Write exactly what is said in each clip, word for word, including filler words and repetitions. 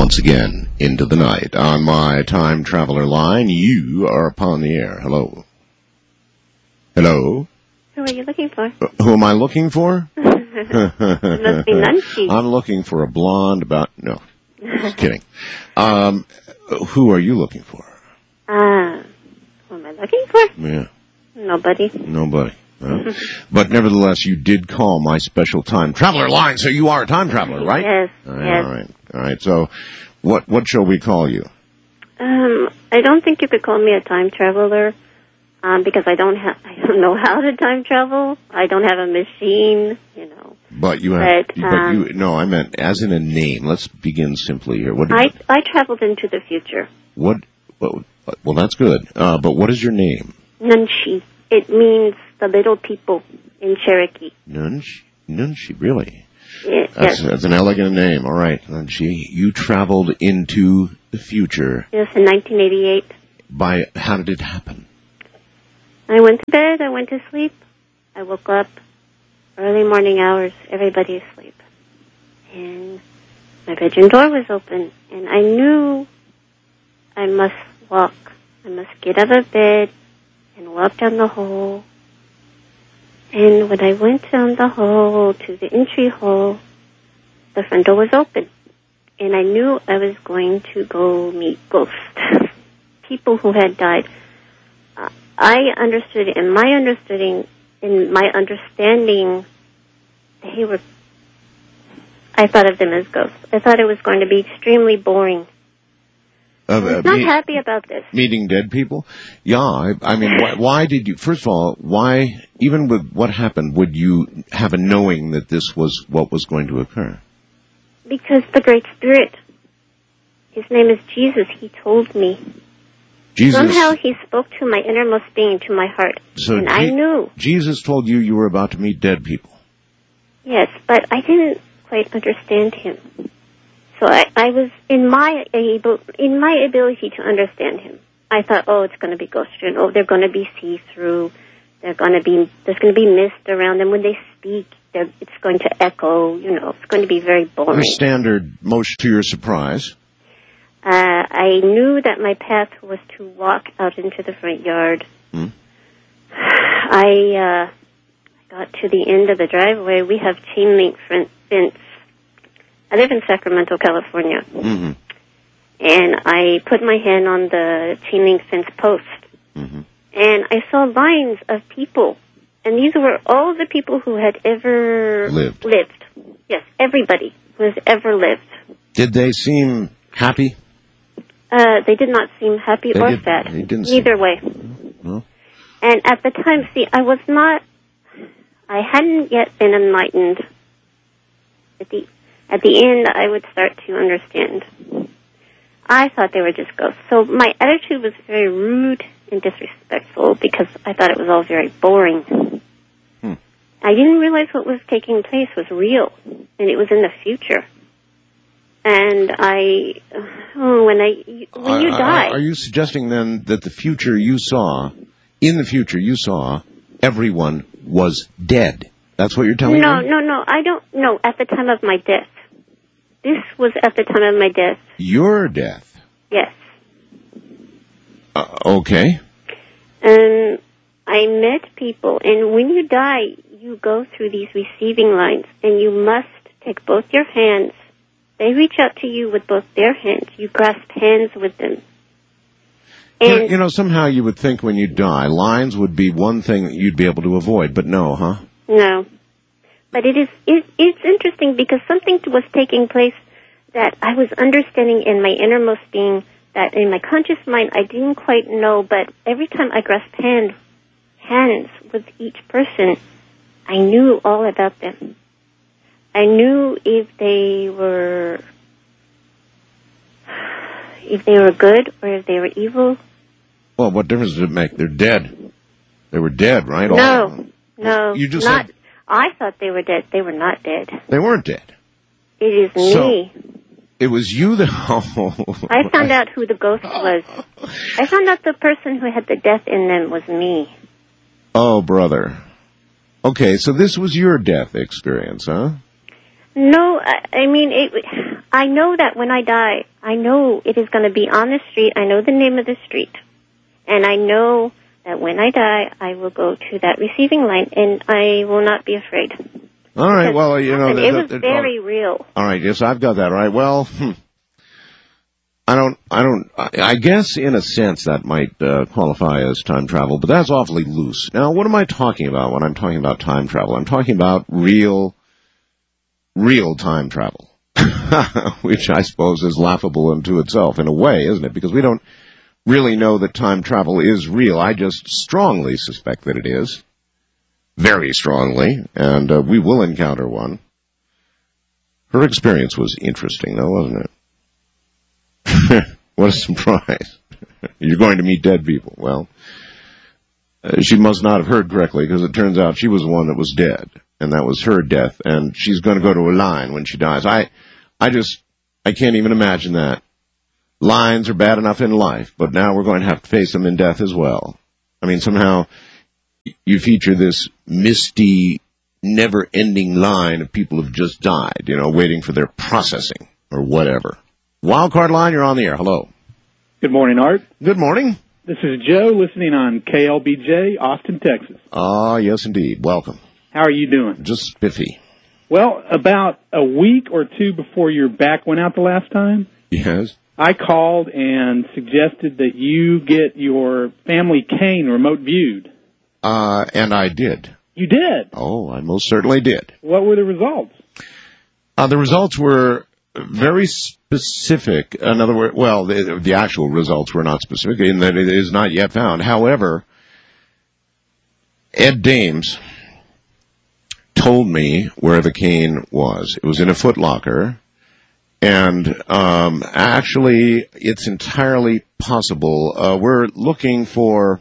once again into the night. On my time traveler line, you are upon the air. Hello. Hello. Who are you looking for? Uh, who am I looking for? It must be Nunchi. I'm looking for a blonde about... No, just kidding. Um, who are you looking for? Ah, uh, who am I looking for? Yeah. Nobody. Nobody. Well, but nevertheless, you did call my special time traveler line, so you are a time traveler, right? Yes. All right. Yes. All right. All right. So, what what shall we call you? Um, I don't think you could call me a time traveler, um, because I don't have I don't know how to time travel. I don't have a machine, you know. But you have. But, but um, you no, I meant as in a name. Let's begin simply here. What? I I traveled into the future. What? Well, well that's good. Uh, but what is your name? Nunchi. It means the little people in Cherokee. Nunchi. Nunchi. Really? It, That's, yes. that's an elegant name. All right, Nunchi. You traveled into the future. Yes, in nineteen eighty-eight. By how did it happen? I went to bed. I went to sleep. I woke up early morning hours. Everybody asleep, and my bedroom door was open, and I knew I must walk. I must get out of bed and walk down the hall. And when I went down the hall to the entry hall, the front door was open. And I knew I was going to go meet ghosts, people who had died. Uh, I understood, in my understanding, in my understanding, they were, I thought of them as ghosts. I thought it was going to be extremely boring. Uh, I was uh, not me- happy about this. Meeting dead people? Yeah, I, I mean, why, why did you, first of all, why, even with what happened, would you have a knowing that this was what was going to occur? Because the Great Spirit, his name is Jesus, he told me. Jesus, Somehow he spoke to my innermost being, to my heart. So and Je- I knew. Jesus told you you were about to meet dead people. Yes, but I didn't quite understand him. So I, I was in my able, in my ability to understand him. I thought, oh, it's going to be ghost written. Oh, they're going to be see-through. They're going to be, there's going to be mist around them. When they speak, they're, it's going to echo. You know, it's going to be very boring. The standard, most to your surprise. Uh, I knew that my path was to walk out into the front yard. Hmm. I uh, got to the end of the driveway. We have chain link fence. I live in Sacramento, California. Mm-hmm. And I put my hand on the chain link fence post. Mm-hmm. And I saw lines of people. And these were all the people who had ever Lived. lived. Yes, everybody who has ever lived. Did they seem happy? Uh, they did not seem happy They or did- sad. they didn't Either seem- way. No? And at the time, see, I was not, I hadn't yet been enlightened. At the, at the end, I would start to understand. I thought they were just ghosts. So my attitude was very rude and disrespectful because I thought it was all very boring. Hmm. I didn't realize what was taking place was real, and it was in the future. And I, oh, when I, when you Are- die, Are you suggesting then that the future you saw, in the future you saw, everyone was dead? That's what you're telling no, me? no, no, I don't. No, at the time of my death. This was at the time of my death. Your death? Yes. Uh, okay. And I met people, and when you die, you go through these receiving lines, and you must take both your hands. They reach out to you with both their hands. You grasp hands with them. You know, And you know, somehow you would think when you die, lines would be one thing that you'd be able to avoid, but no, huh? no, but it is it, it's interesting because something was taking place that I was understanding in my innermost being. That in my conscious mind I didn't quite know, but every time I grasped hand hands with each person, I knew all about them. I knew if they were if they were good or if they were evil. Well, what difference does it make? They're dead. They were dead, right? All of No, them. no, You just not. said I thought they were dead. They were not dead. they weren't dead. It is So- me. It was you that... Oh, I found out who the ghost was. I found out the person who had the death in them was me. Oh, brother. Okay, so this was your death experience, huh? No, I, I mean, it, I know that when I die, I know it is going to be on the street. I know the name of the street. And I know that when I die, I will go to that receiving line, and I will not be afraid. All right, because well, you know... it the, was the, the, very all, real. All right, yes, I've got that, right. Well, hmm, I don't, I don't, I, I guess in a sense that might uh, qualify as time travel, but that's awfully loose. Now, what am I talking about when I'm talking about time travel? I'm talking about real, real time travel, which I suppose is laughable unto itself in a way, isn't it? Because we don't really know that time travel is real. I just strongly suspect that it is. Very strongly, and uh, we will encounter one. Her experience was interesting, though, wasn't it? What a surprise. You're going to meet dead people. Well, uh, she must not have heard correctly, because it turns out she was the one that was dead, and that was her death, and she's going to go to a line when she dies. I, I just, I can't even imagine that. Lines are bad enough in life, but now we're going to have to face them in death as well. I mean, somehow you feature this misty, never-ending line of people who've just died, you know, waiting for their processing or whatever. Wildcard line, you're on the air. Hello. Good morning, Art. Good morning. This is Joe listening on K L B J, Austin, Texas. Ah, yes, indeed. Welcome. How are you doing? Just spiffy. Well, about a week or two before your back went out the last time, Yes. I called and suggested that you get your family cane remote viewed. Uh, and I did. You did? Oh, I most certainly did. What were the results? Uh, the results were very specific. In other words, well, the, the actual results were not specific in that it is not yet found. However, Ed Dames told me where the cane was. It was in a Foot Locker, and um, actually, it's entirely possible. Uh, we're looking for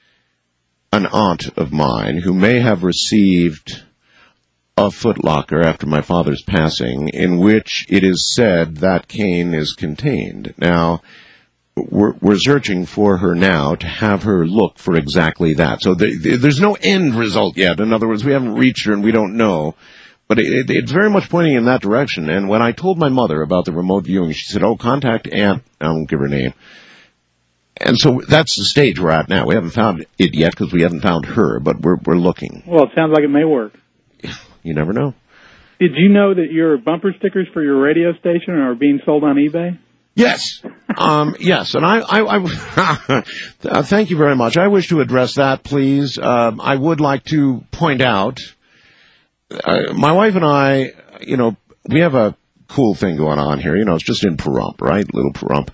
an aunt of mine who may have received a Foot Locker after my father's passing, in which it is said that cane is contained. Now, we're, we're searching for her now to have her look for exactly that. So the, the, there's no end result yet. In other words, we haven't reached her and we don't know. But it, it, it's very much pointing in that direction. And when I told my mother about the remote viewing, she said, oh, contact Aunt, I won't give her name. And so that's the stage we're at now. We haven't found it yet because we haven't found her, but we're we're looking. Well, it sounds like it may work. You never know. Did you know that your bumper stickers for your radio station are being sold on eBay? Yes. um, yes, and I, I, I uh, thank you very much. I wish to address that, please. Um, I would like to point out, uh, my wife and I, you know, we have a cool thing going on here. You know, it's just in Pahrump, right? Little Pahrump.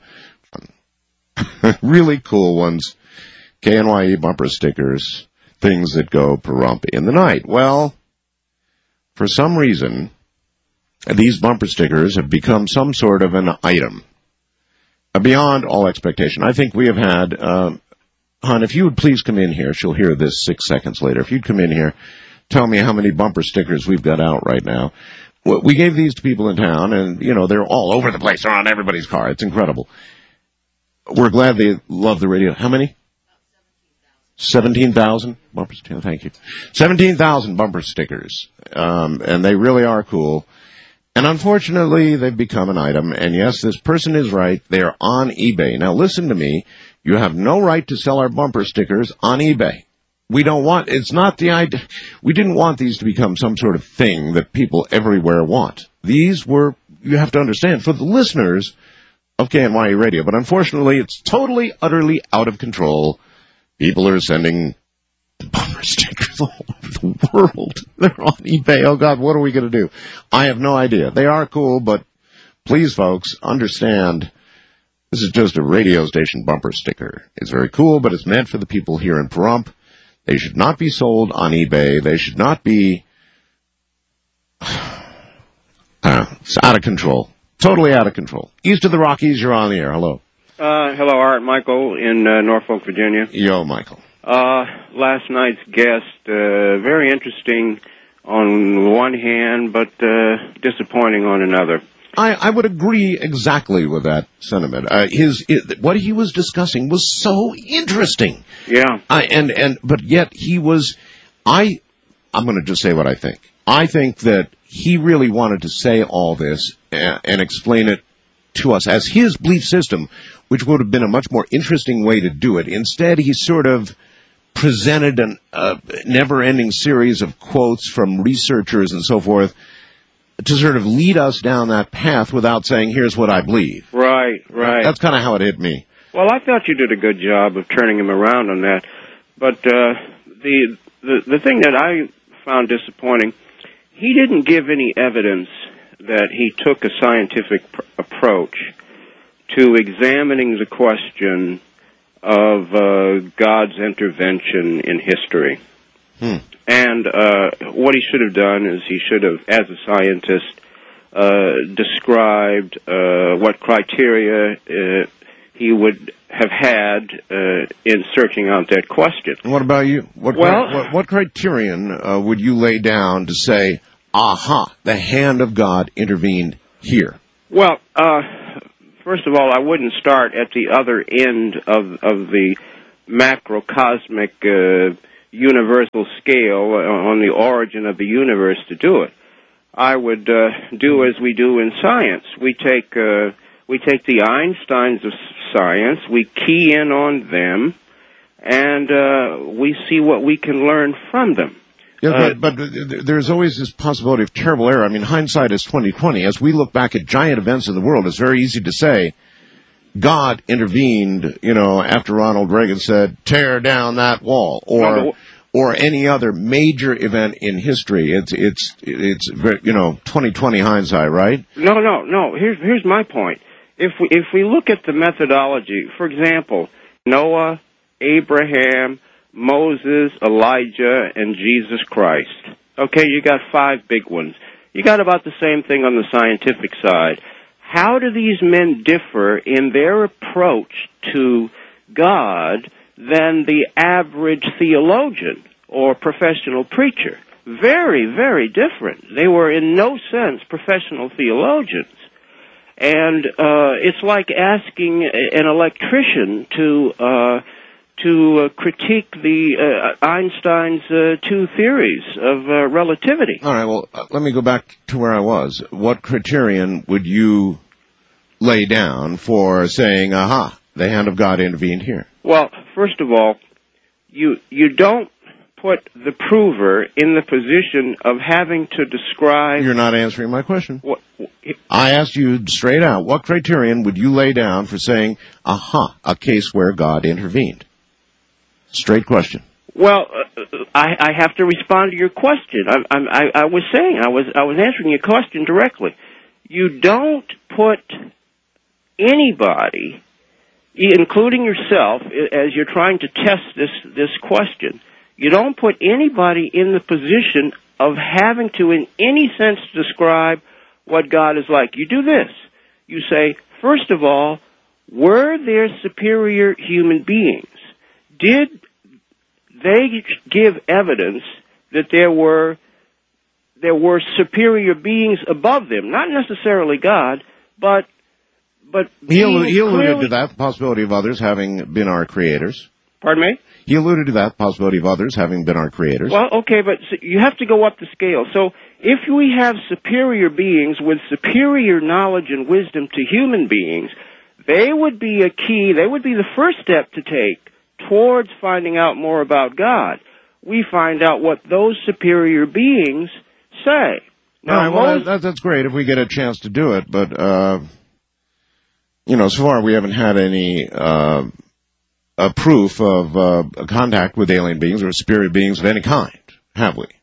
Really cool ones. K N Y E bumper stickers, things that go Pahrump in the night. Well, for some reason, these bumper stickers have become some sort of an item. Beyond all expectation. I think we have had, uh, hon, if you would please come in here, she'll hear this six seconds later. If you'd come in here, tell me how many bumper stickers we've got out right now. We gave these to people in town, and, you know, they're all over the place. They're on everybody's car. It's incredible. We're glad they love the radio. How many? seventeen thousand bumper stickers. Thank you. seventeen thousand bumper stickers. Um, and they really are cool. And unfortunately, they've become an item. And yes, this person is right. They're on eBay. Now listen to me. You have no right to sell our bumper stickers on eBay. We don't want, it's not the idea. We didn't want these to become some sort of thing that people everywhere want. These were, you have to understand, for the listeners of K N Y E Radio. But unfortunately, it's totally, utterly out of control. People are sending bumper stickers all over the world. They're on eBay. Oh, God, what are we going to do? I have no idea. They are cool, but please, folks, understand this is just a radio station bumper sticker. It's very cool, but it's meant for the people here in Pahrump. They should not be sold on eBay. They should not be... Uh, it's out of control. Totally out of control. East of the Rockies, you're on the air. Hello. Uh, hello, Art. Michael in uh, Norfolk, Virginia. Yo, Michael. Uh, last night's guest, uh, very interesting on one hand, but uh, disappointing on another. I, I would agree exactly with that sentiment. Uh, his, it, what he was discussing was so interesting. Yeah. I, and, and, but yet he was, I, I'm going to just say what I think. I think that he really wanted to say all this and, and explain it to us as his belief system, which would have been a much more interesting way to do it. Instead, he sort of presented a uh, never-ending series of quotes from researchers and so forth to sort of lead us down that path without saying, here's what I believe. Right, right. That's kind of how it hit me. Well, I thought you did a good job of turning him around on that. But uh, the, the the thing that I found disappointing, he didn't give any evidence that he took a scientific pr- approach to examining the question of uh, God's intervention in history. Hmm. And uh, what he should have done is he should have, as a scientist, uh, described uh, what criteria uh, he would have had uh, in searching out that question. What about you? What, well, what, what criterion uh, would you lay down to say, aha, the hand of God intervened here? Well, uh, first of all, I wouldn't start at the other end of, of the macrocosmic uh, universal scale on the origin of the universe to do it. I would uh, do as we do in science. We take uh, we take the Einsteins of science, we key in on them, and uh, we see what we can learn from them. Yeah, uh, but, but there's always this possibility of terrible error. I mean, hindsight is twenty twenty. As we look back at giant events in the world, it's very easy to say, God intervened, you know, after Ronald Reagan said, tear down that wall, or no, or any other major event in history. It's, it's, it's, you know, twenty twenty hindsight, right? No, no, no. Here's, here's my point. If we, if we look at the methodology, for example, Noah, Abraham, Moses, Elijah, and Jesus Christ. Okay, you got five big ones. You got about the same thing on the scientific side. How do these men differ in their approach to God than the average theologian or professional preacher? Very, very different. They were in no sense professional theologians. And uh, it's like asking an electrician to uh, to uh, critique the uh, Einstein's uh, two theories of uh, relativity. All right, well, uh, let me go back to where I was. What criterion would you lay down for saying, aha, the hand of God intervened here? Well, first of all, you you don't put the prover in the position of having to describe... You're not answering my question. What, I asked you straight out, what criterion would you lay down for saying, aha, a case where God intervened? Straight question. Well, uh, I, I have to respond to your question. I, I, I was saying, I was, I was answering your question directly. You don't put anybody, including yourself, as you're trying to test this, this question, you don't put anybody in the position of having to, in any sense, describe what God is like. You do this. You say, first of all, were there superior human beings? Did they give evidence that there were there were superior beings above them? Not necessarily God, but but he, allu- he alluded clearly... to that, the possibility of others having been our creators. Pardon me? He alluded to that, the possibility of others having been our creators. Well, okay, but you have to go up the scale. So if we have superior beings with superior knowledge and wisdom to human beings, they would be a key, they would be the first step to take towards finding out more about God. We find out what those superior beings say. Now, All right, well, most... that, that's great if we get a chance to do it, but, uh, you know, so far we haven't had any uh, a proof of uh, a contact with alien beings or superior beings of any kind, have we?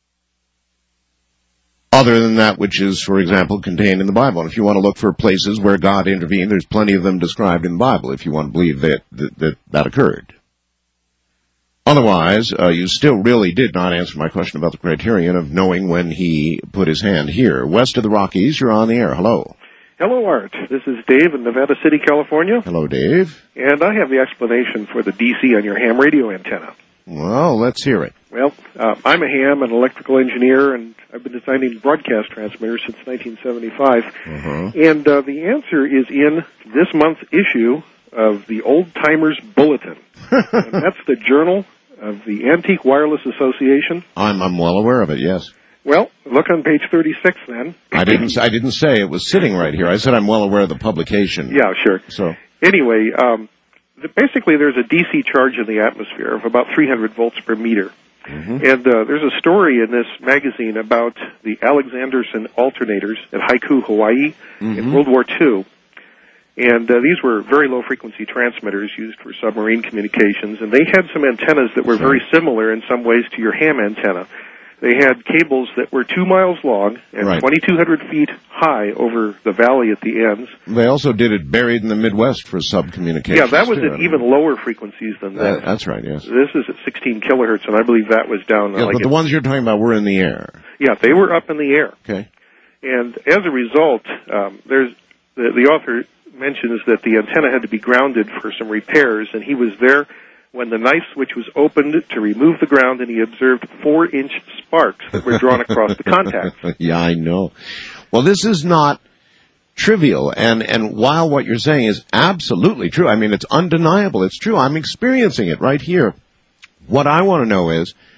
Other than that which is, for example, contained in the Bible. And if you want to look for places where God intervened, there's plenty of them described in the Bible, if you want to believe that that, that, that occurred. Otherwise, uh, you still really did not answer my question about the criterion of knowing when he put his hand here. West of the Rockies, you're on the air. Hello. Hello, Art. This is Dave in Nevada City, California. Hello, Dave. And I have the explanation for the D C on your ham radio antenna. Well, let's hear it. Well, uh, I'm a ham, an electrical engineer, and I've been designing broadcast transmitters since nineteen seventy-five. Uh-huh. And uh, the answer is in this month's issue of the Old Timers Bulletin. And that's the journal of the Antique Wireless Association? I'm, I'm well aware of it, yes. Well, look on page thirty-six then. I didn't, I didn't say it was sitting right here. I said I'm well aware of the publication. Yeah, sure. So, anyway, um, the, basically there's a D C charge in the atmosphere of about three hundred volts per meter. Mm-hmm. And uh, there's a story in this magazine about the Alexanderson alternators at Haiku, Hawaii mm-hmm. in World War Two. And uh, these were very low-frequency transmitters used for submarine communications, and they had some antennas that were very similar in some ways to your ham antenna. They had cables that were two miles long and right. twenty-two hundred feet high over the valley at the ends. They also did it buried in the Midwest for subcommunications. Yeah, that was too, at even lower frequencies than that. Uh, that's right, yes. This is at sixteen kilohertz, and I believe that was down. Yeah, like but the ones you're talking about were in the air. Yeah, they were up in the air. Okay. And as a result, um, there's the, the author mentions that the antenna had to be grounded for some repairs, and he was there when the knife switch was opened to remove the ground, and he observed four-inch sparks that were drawn across the contacts. Yeah, I know. Well, this is not trivial, and, and while what you're saying is absolutely true, I mean, it's undeniable, it's true, I'm experiencing it right here. What I want to know is,